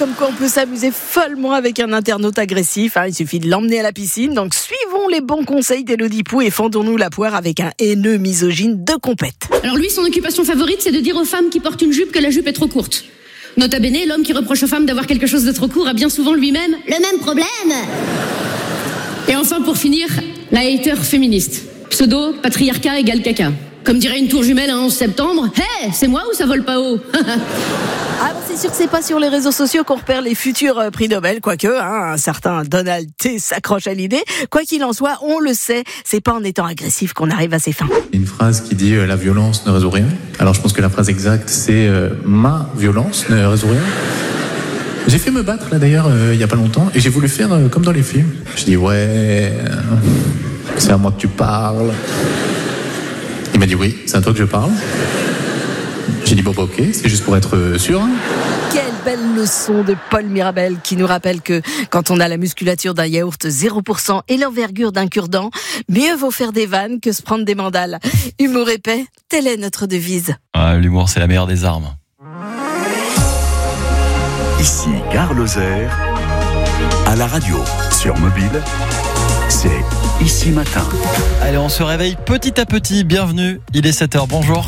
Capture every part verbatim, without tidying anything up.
comme quoi on peut s'amuser follement avec un internaute agressif. Hein, il suffit de l'emmener à la piscine. Donc suivons les bons conseils d'Élodie Pou et fendons-nous la poire avec un haineux misogyne de compète. Alors lui, son occupation favorite, c'est de dire aux femmes qui portent une jupe que la jupe est trop courte. Nota bene, l'homme qui reproche aux femmes d'avoir quelque chose de trop court a bien souvent lui-même le même problème. Et enfin, pour finir, la hater féministe. Pseudo, patriarcat égale caca. Comme dirait une tour jumelle un onze septembre, hé, hey, c'est moi ou ça vole pas haut? Ah bah c'est sûr que c'est pas sur les réseaux sociaux qu'on repère les futurs euh, prix Nobel, quoique hein, un certain Donald T s'accroche à l'idée. Quoi qu'il en soit, on le sait, c'est pas en étant agressif qu'on arrive à ses fins. Une phrase qui dit euh, « la violence ne résout rien ». Alors je pense que la phrase exacte c'est euh, « ma violence ne résout rien ». J'ai fait me battre là d'ailleurs euh, il y a pas longtemps et j'ai voulu faire euh, comme dans les films. Je dis « ouais, euh, c'est à moi que tu parles ». Il m'a dit « oui, c'est à toi que je parle ». J'ai dit bon bah ok, c'est juste pour être sûr. Quelle belle leçon de Paul Mirabel qui nous rappelle que quand on a la musculature d'un yaourt zéro pour cent et l'envergure d'un cure-dent, mieux vaut faire des vannes que se prendre des mandales. Humour épais, telle est notre devise. Ah, l'humour c'est la meilleure des armes. Ici Gare Lozère, à la radio, sur mobile, c'est Ici Matin. Allez, on se réveille petit à petit, bienvenue, il est sept heures, bonjour.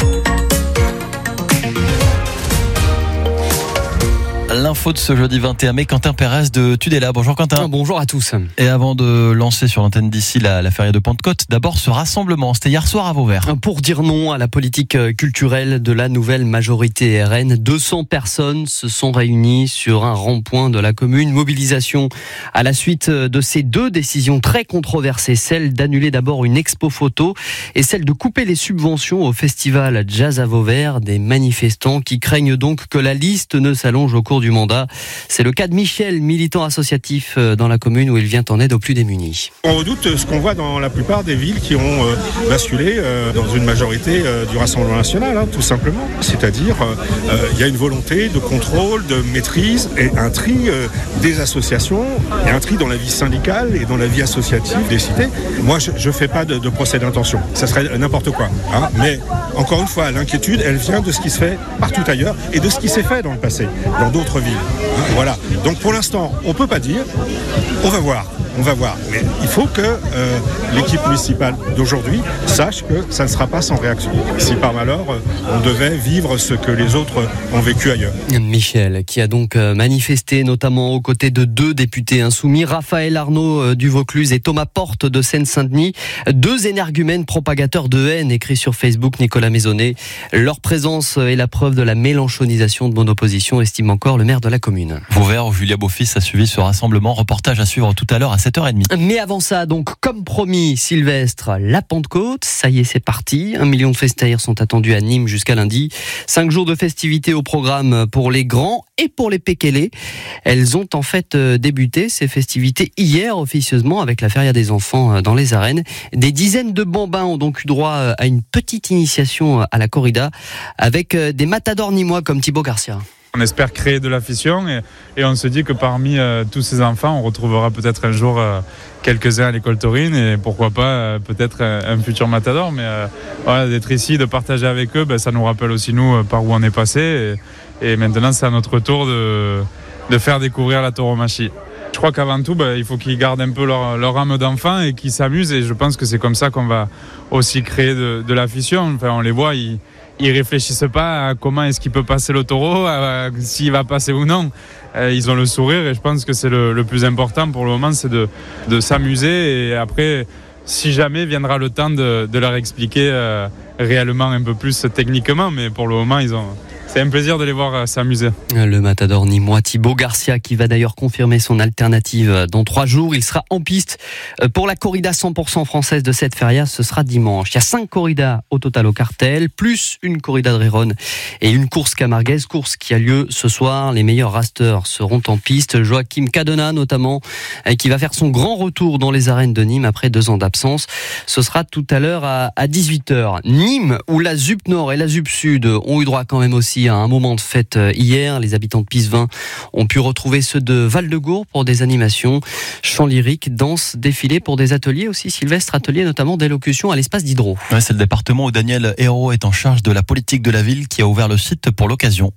L'info de ce jeudi vingt et un mai, Quentin Pérez de Tudela. Bonjour Quentin. Bonjour à tous. Et avant de lancer sur l'antenne d'ici la, la feria de Pentecôte, d'abord ce rassemblement, c'était hier soir à Vauvert. Pour dire non à la politique culturelle de la nouvelle majorité R N, deux cents personnes se sont réunies sur un rond-point de la commune. Mobilisation à la suite de ces deux décisions très controversées, celle d'annuler d'abord une expo photo et celle de couper les subventions au festival Jazz à Vauvert. Des manifestants qui craignent donc que la liste ne s'allonge au cours du mandat. C'est le cas de Michel, militant associatif dans la commune où il vient en aide aux plus démunis. On redoute ce qu'on voit dans la plupart des villes qui ont euh, basculé euh, dans une majorité euh, du Rassemblement national, hein, tout simplement. C'est-à-dire, il euh, y a une volonté de contrôle, de maîtrise et un tri euh, des associations et un tri dans la vie syndicale et dans la vie associative des cités. Moi, je ne fais pas de, de procès d'intention. Ça serait n'importe quoi. Hein. Mais encore une fois, l'inquiétude, elle vient de ce qui se fait partout ailleurs et de ce qui s'est fait dans le passé, dans d'autres villes. Voilà. Donc pour l'instant, on peut pas dire. On va voir. On va voir. Mais il faut que euh, l'équipe municipale d'aujourd'hui sache que ça ne sera pas sans réaction. Si par malheur, on devait vivre ce que les autres ont vécu ailleurs. Michel, qui a donc manifesté notamment aux côtés de deux députés insoumis, Raphaël Arnaud du Vaucluse et Thomas Porte de Seine-Saint-Denis, deux énergumènes propagateurs de haine, écrit sur Facebook Nicolas Maisonnet. Leur présence est la preuve de la mélenchonisation de mon opposition, estime encore le maire de la commune. Vauvert, où Julia Beaufils a suivi ce rassemblement. Reportage à suivre tout à l'heure à sept heures trente. Mais avant ça, donc, comme promis, Sylvestre, la Pentecôte, ça y est, c'est parti. Un million de festaires sont attendus à Nîmes jusqu'à lundi. Cinq jours de festivités au programme pour les grands et pour les pékélés. Elles ont en fait débuté, ces festivités, hier officieusement avec la feria des enfants dans les arènes. Des dizaines de bambins ont donc eu droit à une petite initiation à la corrida avec des matadors nîmois comme Thibaut Garcia. On espère créer de l'affection et, et on se dit que parmi euh, tous ces enfants, on retrouvera peut-être un jour euh, quelques-uns à l'école taurine et pourquoi pas euh, peut-être un, un futur matador. Mais euh, voilà, d'être ici, de partager avec eux, ben, ça nous rappelle aussi nous euh, par où on est passé. Et, et maintenant, c'est à notre tour de, de faire découvrir la tauromachie. Je crois qu'avant tout, ben, il faut qu'ils gardent un peu leur, leur âme d'enfant et qu'ils s'amusent. Et je pense que c'est comme ça qu'on va aussi créer de, de l'affection. Enfin, on les voit, ils... Ils réfléchissent pas à comment est-ce qu'il peut passer le taureau, à s'il va passer ou non. Ils ont le sourire et je pense que c'est le, le plus important pour le moment, c'est de, de s'amuser. Et après, si jamais viendra le temps de, de leur expliquer euh, réellement un peu plus techniquement, mais pour le moment, ils ont... c'est un plaisir de les voir s'amuser. Le matador nîmois Thibaut Garcia qui va d'ailleurs confirmer son alternative dans trois jours. Il sera en piste pour la corrida cent pour cent française de cette feria. Ce sera dimanche. Il y a cinq corridas au total au cartel, plus une corrida de Riron et une course camarguaise. Course qui a lieu ce soir. Les meilleurs rasteurs seront en piste. Joachim Cadena notamment, qui va faire son grand retour dans les arènes de Nîmes après deux ans d'absence. Ce sera tout à l'heure à, à dix-huit heures. Nîmes, où la Z U P Nord et la Z U P Sud ont eu droit quand même aussi à un moment de fête hier. Les habitants de Pisevin ont pu retrouver ceux de Val-de-Gour pour des animations, chants lyriques, danse, défilés pour des ateliers aussi, Sylvestre, ateliers notamment d'élocution à l'espace d'Hydro. Ouais, c'est le département où Daniel Hérault est en charge de la politique de la ville qui a ouvert le site pour l'occasion.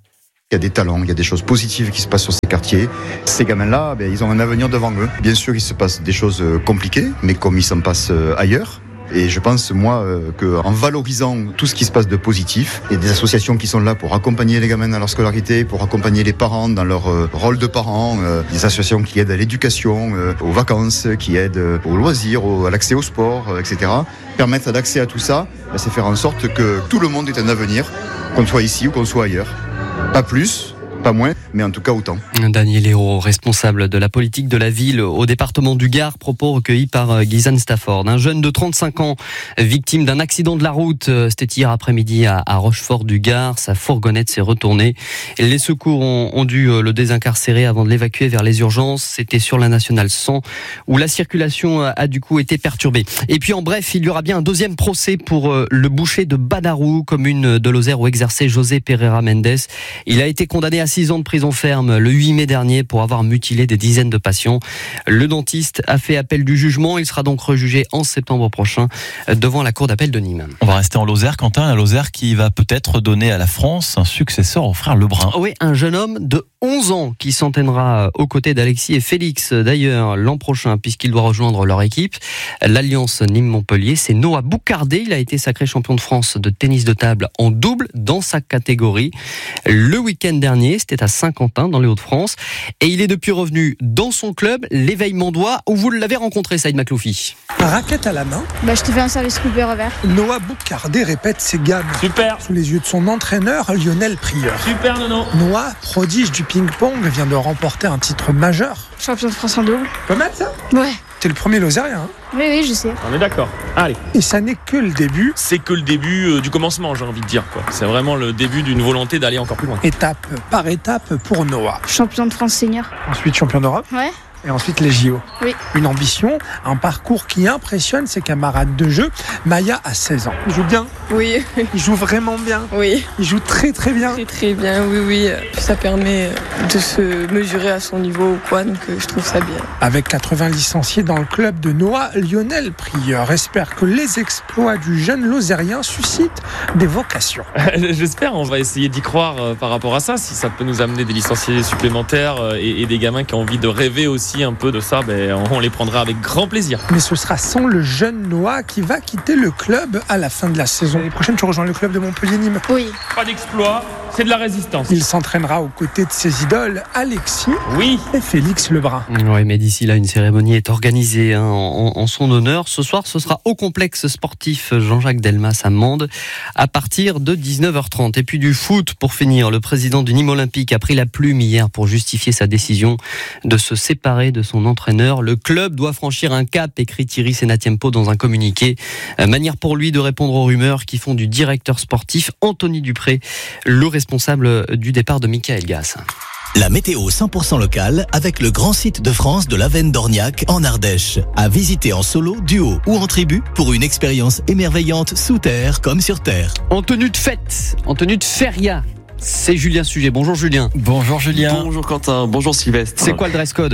Il y a des talents, il y a des choses positives qui se passent sur ces quartiers. Ces gamins-là, ben, ils ont un avenir devant eux. Bien sûr, il se passe des choses compliquées, mais comme il s'en passe ailleurs. Et je pense, moi, euh, qu'en valorisant tout ce qui se passe de positif, il y a des associations qui sont là pour accompagner les gamins dans leur scolarité, pour accompagner les parents dans leur euh, rôle de parents, euh, des associations qui aident à l'éducation, euh, aux vacances, qui aident euh, aux loisirs, au, à l'accès au sport, euh, et cetera. Permettre d'accès à tout ça, ben, c'est faire en sorte que tout le monde ait un avenir, qu'on soit ici ou qu'on soit ailleurs. Pas plus, pas moins, mais en tout cas autant. Daniel Hérault, responsable de la politique de la ville au département du Gard, propos recueillis par Guyzane Stafford. Un jeune de trente-cinq ans, victime d'un accident de la route, c'était hier après-midi à, à Rochefort du Gard. Sa fourgonnette s'est retournée. Les secours ont, ont dû le désincarcérer avant de l'évacuer vers les urgences. C'était sur la nationale cent, où la circulation a, a du coup été perturbée. Et puis en bref, il y aura bien un deuxième procès pour le boucher de Badarou, commune de Lozère où exerçait José Pereira Mendes. Il a été condamné à six ans de prison ferme le huit mai dernier pour avoir mutilé des dizaines de patients. Le dentiste a fait appel du jugement. Il sera donc rejugé en septembre prochain devant la cour d'appel de Nîmes. On va rester en Lozère, Quentin, la Lozère qui va peut-être donner à la France un successeur au frère Lebrun. Oui, un jeune homme de onze ans qui s'entraînera aux côtés d'Alexis et Félix d'ailleurs l'an prochain puisqu'il doit rejoindre leur équipe. L'Alliance Nîmes-Montpellier, c'est Noah Boucardé. Il a été sacré champion de France de tennis de table en double dans sa catégorie. Le week-end dernier, c'était à Saint-Quentin dans les Hauts-de-France et il est depuis revenu dans son club, l'Éveil Mandois, où vous l'avez rencontré, Saïd Makloufi. Raquette à la main. Bah, je te fais un service coupé revers. Noah Boucardé répète ses gammes. Super. Sous les yeux de son entraîneur, Lionel Prieur. Super, Nono. Noah, prodige du ping-pong, vient de remporter un titre majeur. Champion de France en double. Pas mal ça ? Ouais. T'es le premier Lozérien, hein ? Oui, oui, je sais. On est d'accord. Allez. Et ça n'est que le début. C'est que le début euh, du commencement, j'ai envie de dire, quoi. C'est vraiment le début d'une volonté d'aller encore plus loin. Étape par étape pour Noah. Champion de France senior. Ensuite champion d'Europe. Ouais. Et ensuite les J O. Oui. Une ambition, un parcours qui impressionne ses camarades de jeu. Maya a seize ans. Il joue bien. Oui. Il joue vraiment bien. Oui. Il joue très très bien. Très très bien, oui, oui. Ça permet de se mesurer à son niveau ou quoi, donc je trouve ça bien. Avec quatre-vingts licenciés dans le club de Noah, Lionel Prieur espère que les exploits du jeune Lozérien suscitent des vocations. J'espère, on va essayer d'y croire euh, par rapport à ça. Si ça peut nous amener des licenciés supplémentaires euh, et, et des gamins qui ont envie de rêver aussi un peu de ça, ben, on les prendra avec grand plaisir. Mais ce sera sans le jeune Noah qui va quitter le club à la fin de la saison. L'année prochaine, tu rejoins le club de Montpellier-Nîmes. Oui. Pas d'exploit, c'est de la résistance. Il s'entraînera aux côtés de ses idoles, Alexis oui. et Félix Lebrun. Oui, mais d'ici là, une cérémonie est organisée hein, en, en son honneur. Ce soir, ce sera au complexe sportif Jean-Jacques Delmas à Mende à partir de dix-neuf heures trente. Et puis du foot, pour finir, le président du Nîmes Olympique a pris la plume hier pour justifier sa décision de se séparer de son entraîneur. Le club doit franchir un cap, écrit Thierry Senatiempo dans un communiqué. Manière pour lui de répondre aux rumeurs qui font du directeur sportif Anthony Dupré le responsable du départ de Michael Gass. La météo cent pour cent locale avec le grand site de France de l'Avenne d'Orniac en Ardèche. À visiter en solo, duo ou en tribu pour une expérience émerveillante sous terre comme sur terre. En tenue de fête, en tenue de feria. C'est Julien Sujet. Bonjour Julien. Bonjour Julien. Bonjour Quentin. Bonjour Sylvestre. C'est quoi le dress code ?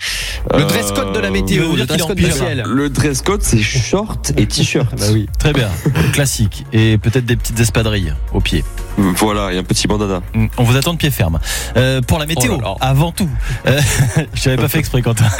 Le dress code de la météo, euh, le dress code du ciel. Le dress code, c'est short et t-shirt. Bah oui, très bien. Classique. Et peut-être des petites espadrilles au pied. Voilà, et un petit bandana. On vous attend de pied ferme. Euh, pour la météo, oh là là. Avant tout, euh, je n'avais pas fait exprès, Quentin.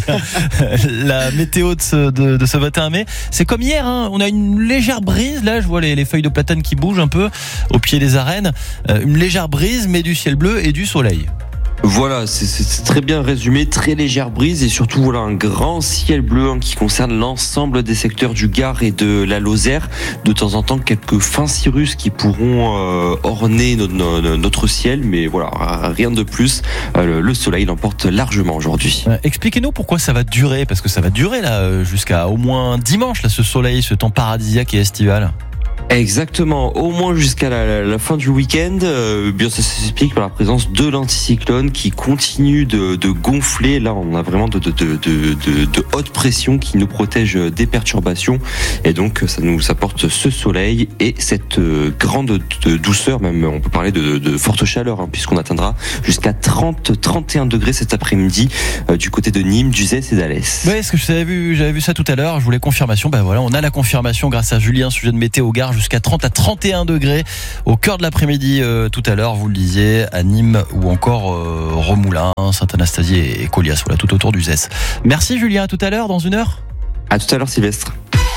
La météo de ce, de, de ce vingt et un mai, c'est comme hier. Hein, on a une légère brise. Là, je vois les, les feuilles de platane qui bougent un peu au pied des arènes. Euh, une légère brise, mais du ciel bleu et du soleil. Voilà, c'est, c'est très bien résumé, très légère brise et surtout voilà un grand ciel bleu hein, qui concerne l'ensemble des secteurs du Gard et de la Lozère. De temps en temps, quelques fins cirrus qui pourront euh, orner notre, notre ciel, mais voilà, rien de plus. Euh, le soleil l'emporte largement aujourd'hui. Euh, expliquez-nous pourquoi ça va durer, parce que ça va durer là jusqu'à au moins dimanche, là, ce soleil, ce temps paradisiaque et estival. Exactement, au moins jusqu'à la, la, la fin du week-end. Euh, bien, ça s'explique par la présence de l'anticyclone qui continue de, de gonfler. Là, on a vraiment de, de, de, de, de, de haute pression qui nous protège des perturbations. Et donc, ça nous apporte ce soleil et cette euh, grande douceur, même on peut parler de, de forte chaleur, hein, puisqu'on atteindra jusqu'à trente, trente et un degrés cet après-midi euh, du côté de Nîmes, d'Uzès et d'Alès. Oui, est-ce que j'avais vu, j'avais vu ça tout à l'heure. Je voulais confirmation. Ben voilà, on a la confirmation grâce à Julien, sujet de météo au Gard. jusqu'à trente à trente et un degrés au cœur de l'après-midi euh, tout à l'heure, vous le disiez, à Nîmes ou encore euh, Remoulins, Saint-Anastasie et Colias, voilà, tout autour du Zès. Merci Julien, à tout à l'heure, dans une heure. À tout à l'heure Sylvestre.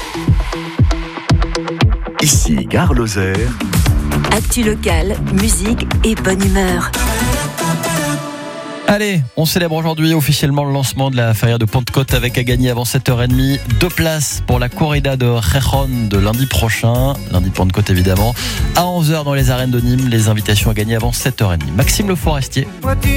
Ici Gare Lozère. Actu locale, musique et bonne humeur. Allez, on célèbre aujourd'hui officiellement le lancement de la feria de Pentecôte avec à gagner avant sept heures trente deux places pour la corrida de Gijón de lundi prochain, lundi de Pentecôte évidemment, à onze heures dans les arènes de Nîmes. Les invitations à gagner avant sept heures trente. Maxime Le Forestier.